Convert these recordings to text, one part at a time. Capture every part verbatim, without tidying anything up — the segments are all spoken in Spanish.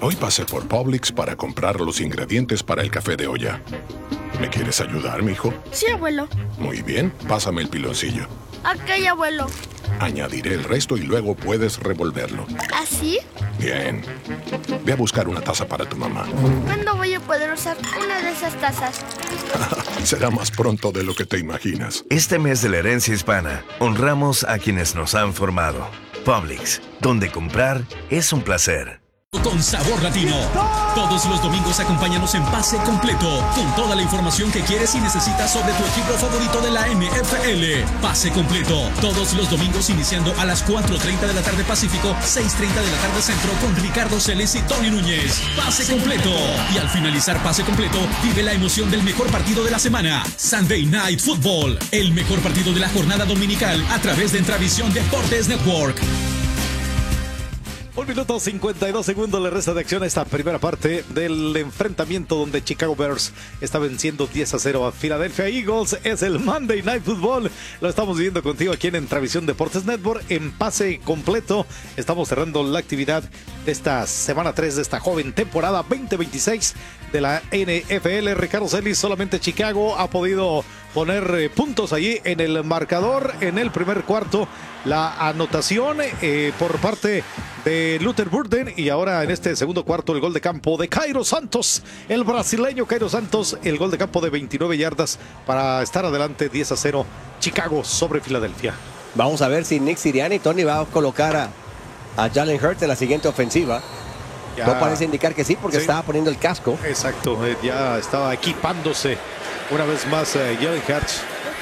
Hoy pasé por Publix para comprar los ingredientes para el café de olla. ¿Me quieres ayudar, mijo? Sí, abuelo. Muy bien, pásame el piloncillo. Ok, abuelo. Añadiré el resto y luego puedes revolverlo. ¿Así? Bien. Ve a buscar una taza para tu mamá. ¿Cuándo voy a poder usar una de esas tazas? Será más pronto de lo que te imaginas. Este mes de la herencia hispana, honramos a quienes nos han formado. Publix, donde comprar es un placer. Con sabor latino. Todos los domingos acompáñanos en Pase Completo, con toda la información que quieres y necesitas sobre tu equipo favorito de la N F L. Pase Completo, todos los domingos iniciando a las cuatro treinta de la tarde Pacífico, seis treinta de la tarde Centro, con Ricardo Celes y Tony Núñez. Pase Completo. Y al finalizar Pase Completo, vive la emoción del mejor partido de la semana. Sunday Night Football, el mejor partido de la jornada dominical a través de Entravisión Deportes Network. Un minuto cincuenta y dos segundos le resta de acción a esta primera parte del enfrentamiento donde Chicago Bears está venciendo diez a cero a Philadelphia Eagles. Es el Monday Night Football. Lo estamos viendo contigo aquí en Entravisión Deportes Network en Pase Completo. Estamos cerrando la actividad de esta semana tres de esta joven temporada veinte veintiséis de la N F L. Ricardo Celis, solamente Chicago ha podido poner eh, puntos allí en el marcador en el primer cuarto. La anotación eh, por parte de Luther Burden, y ahora en este segundo cuarto el gol de campo de Cairo Santos, el brasileño Cairo Santos, el gol de campo de veintinueve yardas para estar adelante diez a cero Chicago sobre Filadelfia. Vamos a ver si Nick Sirianni, Tony, va a colocar a, a Jalen Hurts en la siguiente ofensiva. Ya, no parece indicar que sí, porque sí, estaba poniendo el casco. Exacto, eh, ya estaba equipándose una vez más eh, Jalen Hurts.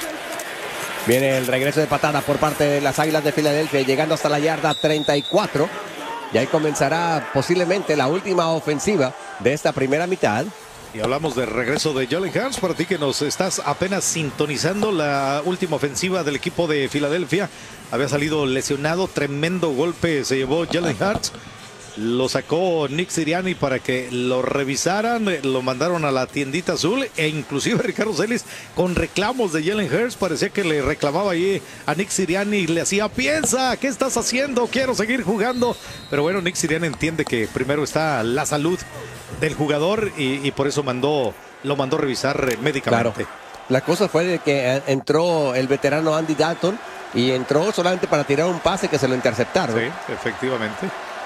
Viene el regreso de patada por parte de las Águilas de Filadelfia, llegando hasta la yarda treinta y cuatro. Y ahí comenzará posiblemente la última ofensiva de esta primera mitad. Y hablamos del regreso de Jalen Hurts. Para ti que nos estás apenas sintonizando, la última ofensiva del equipo de Filadelfia había salido lesionado. Tremendo golpe se llevó Jalen Hurts. Lo sacó Nick Sirianni para que lo revisaran, lo mandaron a la tiendita azul, e inclusive Ricardo Celis con reclamos de Jalen Hurts. Parecía que le reclamaba ahí a Nick Sirianni y le hacía: piensa, ¿qué estás haciendo? Quiero seguir jugando. Pero bueno, Nick Sirianni entiende que primero está la salud del jugador y, y por eso mandó, lo mandó revisar médicamente. Claro. La cosa fue de que entró el veterano Andy Dalton y entró solamente para tirar un pase que se lo interceptaron. Sí, efectivamente.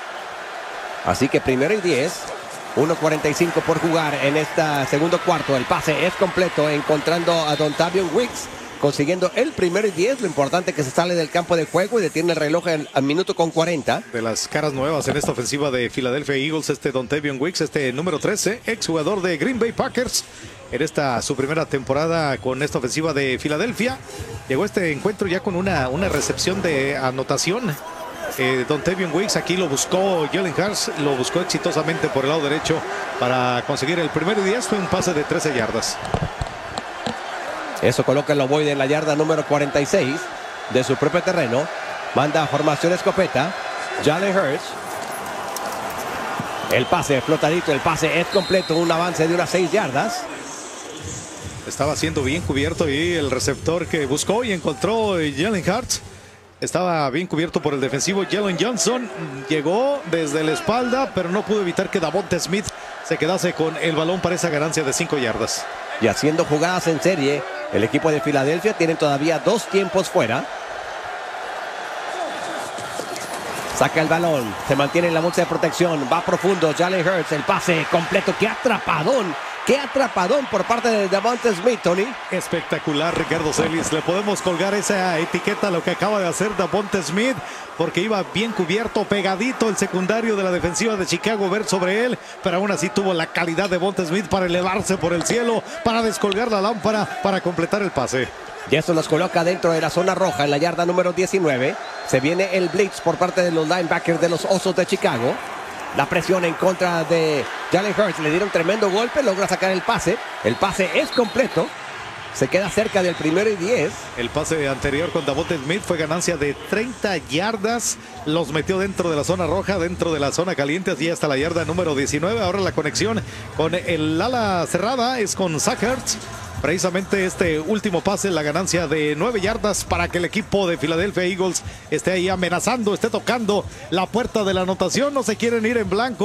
Así que primero y diez, uno cuarenta y cinco por jugar en este segundo cuarto. El pase es completo, encontrando a Dontavion Wicks, consiguiendo el primero y diez. Lo importante es que se sale del campo de juego y detiene el reloj al minuto con cuarenta. De las caras nuevas en esta ofensiva de Philadelphia Eagles, este Dontavion Wicks, este número trece, exjugador de Green Bay Packers. En esta su primera temporada con esta ofensiva de Filadelfia. Llegó este encuentro ya con una, una recepción de anotación. Eh, Dontavion Wicks aquí lo buscó Jalen Hurts, lo buscó exitosamente por el lado derecho para conseguir el primero y diez. Fue un pase de trece yardas. Eso coloca el ovoide en la yarda número cuarenta y seis de su propio terreno. Manda formación escopeta. Jalen Hurts. El pase flotadito, el pase es completo, un avance de unas seis yardas. Estaba siendo bien cubierto y el receptor que buscó y encontró Jalen Hurts estaba bien cubierto por el defensivo Jalen Johnson. Llegó desde la espalda, pero no pudo evitar que Davonte Smith se quedase con el balón para esa ganancia de cinco yardas. Y haciendo jugadas en serie, el equipo de Filadelfia tiene todavía dos tiempos fuera. Saca el balón, se mantiene en la bolsa de protección, va profundo Jalen Hurts, el pase completo, qué atrapadón. Qué atrapadón por parte de Davonte Smith, Tony. Espectacular, Ricardo Celis. Le podemos colgar esa etiqueta a lo que acaba de hacer Davonte Smith, porque iba bien cubierto, pegadito el secundario de la defensiva de Chicago Bears sobre él, pero aún así tuvo la calidad de Davonte Smith para elevarse por el cielo, para descolgar la lámpara, para completar el pase. Y esto nos coloca dentro de la zona roja en la yarda número diecinueve. Se viene el blitz por parte de los linebackers de los Osos de Chicago. La presión en contra de Jalen Hurts. Le dieron tremendo golpe. Logra sacar el pase. El pase es completo. Se queda cerca del primero y diez. El pase anterior con Davonte Smith fue ganancia de treinta yardas. Los metió dentro de la zona roja, dentro de la zona caliente, así hasta la yarda número diecinueve. Ahora la conexión con el ala cerrada es con Zach Ertz. Precisamente este último pase, la ganancia de nueve yardas para que el equipo de Philadelphia Eagles esté ahí amenazando, esté tocando la puerta de la anotación. No se quieren ir en blanco.